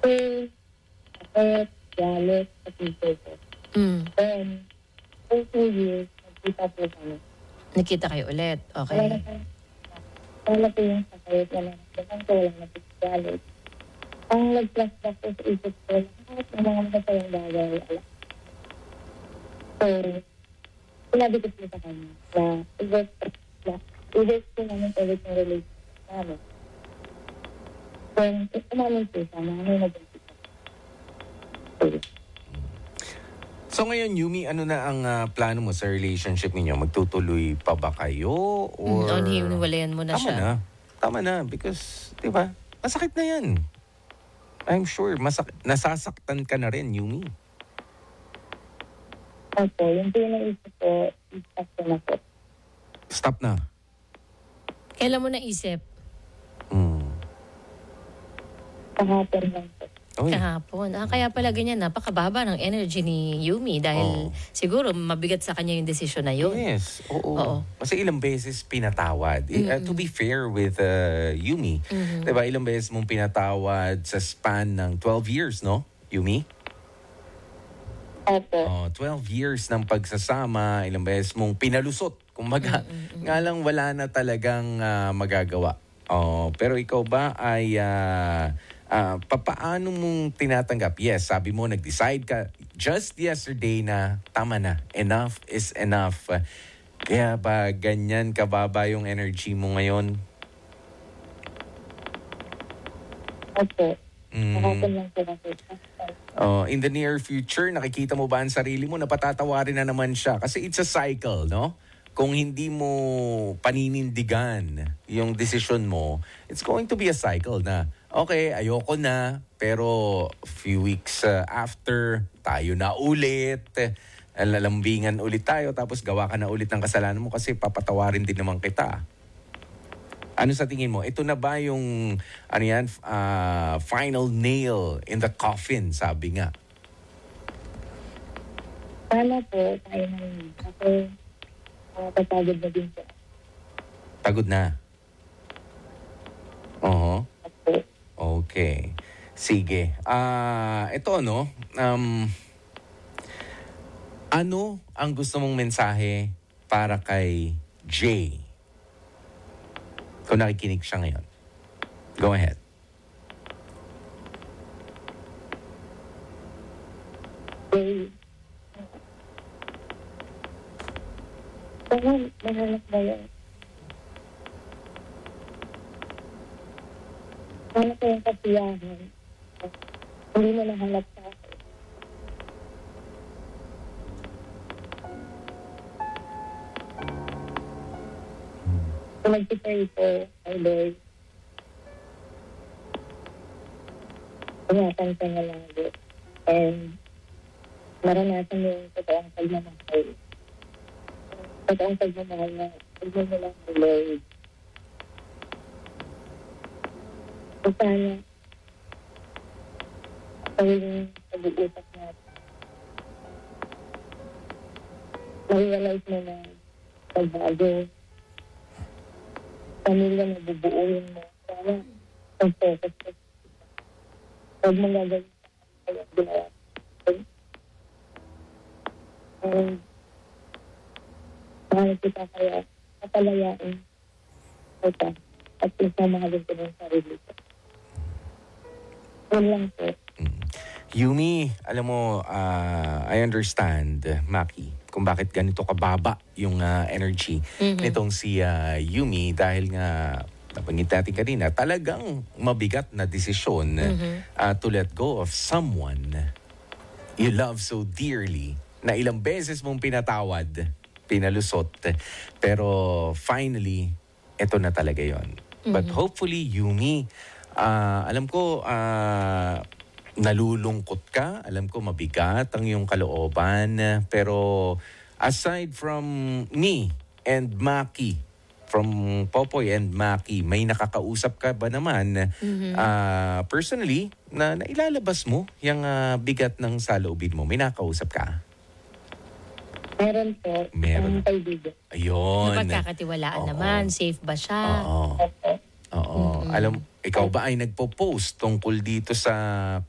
So, takot, galit, at ito po. Then, for 2 years, nagkita po kami. Nakita kayo ulit. Okay. Wala po yung sakit, wala na po galit. Ang nag-flashback po sa isip ko, lahat ng mga masasayang bagay, alam. So, sinabi ko po sa kanya na i-work po namin ulit yung relationship namin. Then, umamin po siya na ano nag-isip. So ngayon, Yumi, ano na ang plano mo sa relationship ninyo? Magtutuloy pa ba kayo? Or... Hiniwalayan mo na Tama siya. na. Tama na. Because, di ba, masakit na yan. I'm sure, nasasaktan ka na rin, Yumi. Opo, yung pinaisip ko, i-stop ko na po. Stop na. Kailan mo naisip? Kahapon lang po. Uy. Kahapon. Kaya pala ganyan, napakababa ng energy ni Yumi dahil siguro mabigat sa kanya yung desisyon na yun. Yes, oo. Oo. Kasi ilang beses pinatawad. To be fair with Yumi, diba, ilang beses mong pinatawad sa span ng 12 years, no, Yumi? Opo. 12 years ng pagsasama, ilang beses mong pinalusot. Kumbaga, nga lang wala na talagang magagawa. Pero ikaw ba ay... paano mong tinatanggap? Yes, sabi mo, nag-decide ka just yesterday na tama na. Enough is enough. Kaya ba ganyan kababa yung energy mo ngayon? Opo. Kahapon lang po kasi. In the near future, nakikita mo ba ang sarili mo? Napatatawarin na naman siya. Kasi it's a cycle, no? Kung hindi mo paninindigan yung desisyon mo, it's going to be a cycle na, okay, ayoko na, pero few weeks after, tayo na ulit, lalambingan ulit tayo, tapos gawa ka na ulit ng kasalanan mo kasi papatawarin din naman kita. Ano sa tingin mo? Ito na ba yung final nail in the coffin, sabi nga? Sana po, tayo na yun. Kasi, tatagod na din po. Pagod na? Oo. Opo. Okay. Sige. Ito, no? Ano ang gusto mong mensahe para kay Jay? Kung nakikinig siya ngayon. Go ahead. Sana mahanap ba yun? Sana ko yung kasiyahan. Hindi mo nahanap sa akin. So, nag-pray po, my Lord. Ingatan ka na lang, Lord. And maranasan mo yung totoong pagmamahal. Totoong pagmamahal na pagmamahal mo lang, Lord. So, sana yung pag-uusap natin. Mag-realize mo na pagbago. Pamilya na bubuuin mo. Sana pag-focus ka. Huwag mo gagawin sa kaya ginawa. And mahal kita kaya kapalayain kita at isamahalin ko ng sarili ko. Yun lang po. Yumi, alam mo, I understand, Maki, kung bakit ganito kababa yung energy nitong si Yumi dahil nga, nabanggit natin kanina, talagang mabigat na desisyon to let go of someone you love so dearly na ilang beses mong pinatawad, pinalusot, pero finally, eto na talaga yon. But hopefully, Yumi, alam ko, nalulungkot ka. Alam ko mabigat ang iyong kalooban. Pero aside from me and Maki, from Popoy and Maki, may nakakausap ka ba naman personally na nailalabas mo yung bigat ng saloobin mo? May nakakausap ka? Meron po. Meron. Ang kaibigan. Ayun. Napagkakatiwalaan naman. Safe ba siya? Oo. Alam, ikaw ba ay nagpo-post tungkol dito sa